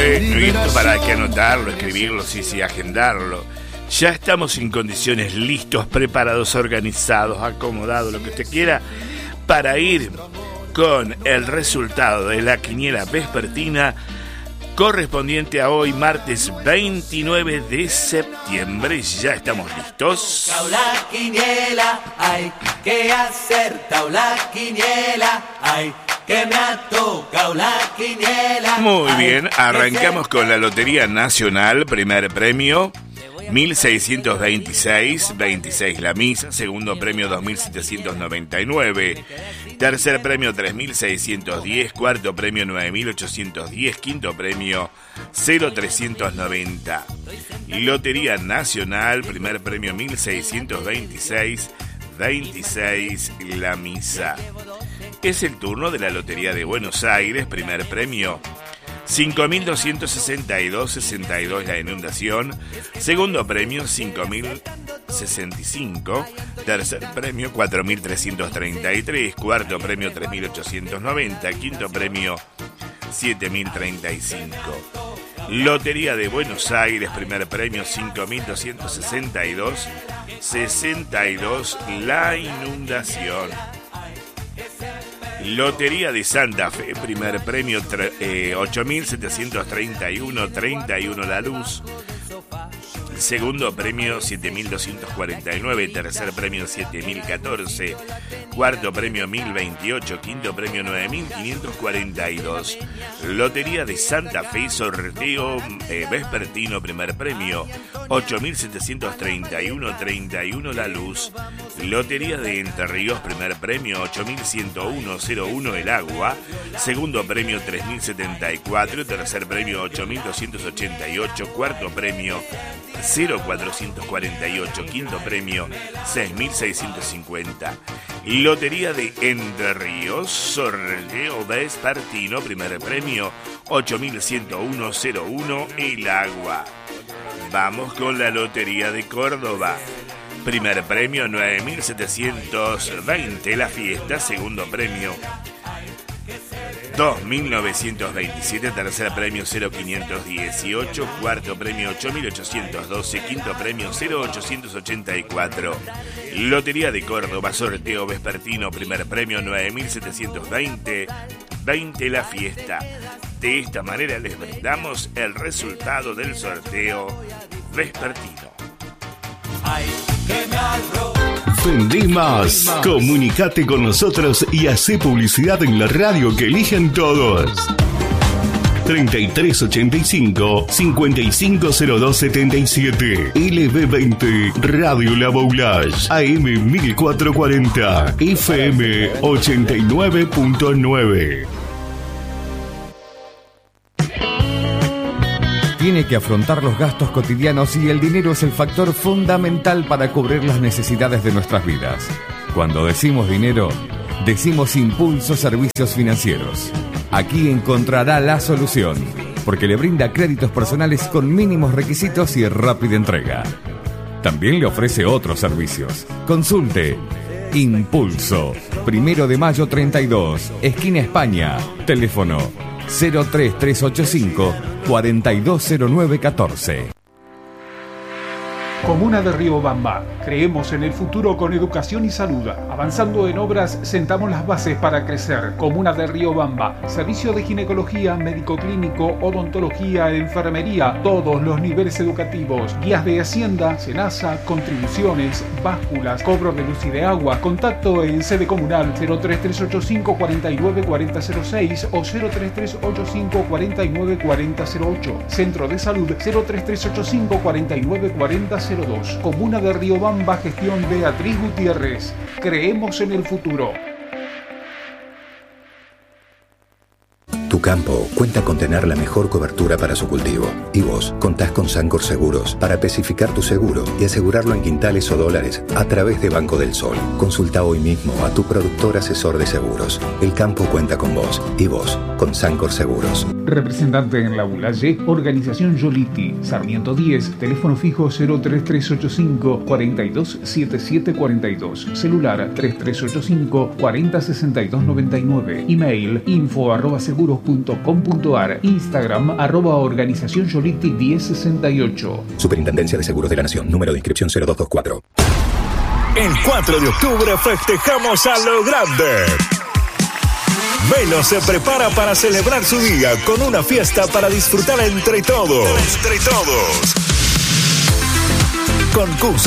Bueno, y esto para que anotarlo, escribirlo, sí, agendarlo. Ya estamos en condiciones, listos, preparados, organizados, acomodados, lo que usted quiera, para ir con el resultado de la quiniela vespertina correspondiente a hoy, martes 29 de septiembre. Ya estamos listos. La quiniela, hay que acertar la quiniela, hay que me ha tocado la quiniela. Muy bien, arrancamos con la Lotería Nacional, primer premio 1626, 26 la misa, segundo premio 2799, tercer premio 3610, cuarto premio 9810, quinto premio 0390. Lotería Nacional, primer premio 1626, 26 la misa. Es el turno de la Lotería de Buenos Aires, primer premio 5.262, 62 la inundación, segundo premio 5.065, tercer premio 4.333, cuarto premio 3.890, quinto premio 7.035. Lotería de Buenos Aires, primer premio 5.262, 62 la inundación. Lotería de Santa Fe, primer premio 8.731, 31 la luz. Segundo premio 7.249, tercer premio 7.014, cuarto premio 1.028, quinto premio 9.542. Lotería de Santa Fe, sorteo vespertino, primer premio 8.731, 31 la luz. Lotería de Entre Ríos, primer premio 8.101, 01 el agua. Segundo premio 3.074, tercer premio 8.288, cuarto premio 0.448, quinto premio 6.650. Lotería de Entre Ríos, sorteo vespertino, primer premio 8.101, 01 el agua. Vamos con la Lotería de Córdoba. Primer premio 9.720 la fiesta, segundo premio 2.927, tercer premio 0.518, cuarto premio 8.812, quinto premio 0.884. Lotería de Córdoba, sorteo vespertino, primer premio 9.720, 20 la fiesta. De esta manera les brindamos el resultado del sorteo vespertino. Vendé más. Comunicate con nosotros y hacé publicidad en la radio que eligen todos. 3385 550277 LB20 Radio La Boulage AM 1440 FM 89.9. Tiene que afrontar los gastos cotidianos y el dinero es el factor fundamental para cubrir las necesidades de nuestras vidas. Cuando decimos dinero, decimos Impulso Servicios Financieros. Aquí encontrará la solución, porque le brinda créditos personales con mínimos requisitos y rápida entrega. También le ofrece otros servicios. Consulte Impulso, 1 de mayo 32, esquina España, teléfono 03385 420914. Comuna de Riobamba. Creemos en el futuro con educación y salud. Avanzando en obras, sentamos las bases para crecer. Comuna de Riobamba. Servicio de ginecología, médico clínico, odontología, enfermería, todos los niveles educativos. Guías de Hacienda, Senasa, contribuciones, básculas, cobro de luz y de agua. Contacto en sede comunal 03385 494006 o 03385 494008. Centro de Salud 03385 494002. Comuna de Riobamba, gestión Beatriz Gutiérrez. Creemos en el futuro. Tu campo cuenta con tener la mejor cobertura para su cultivo. Y vos contás con Sancor Seguros para especificar tu seguro y asegurarlo en quintales o dólares a través de Banco del Sol. Consulta hoy mismo a tu productor asesor de seguros. El campo cuenta con vos y vos con Sancor Seguros. Representante en La Boulaye, Organización Yoliti, Sarmiento 10, teléfono fijo 03385 427742, celular 3385 406299, email info@seguros.com.ar. yoliti.com.ar. Instagram @organización Yoliti 1068. Superintendencia de Seguros de la Nación. Número de inscripción 0224. El 4 de octubre festejamos a lo grande. Velo se prepara para celebrar su día con una fiesta para disfrutar entre todos. Concurso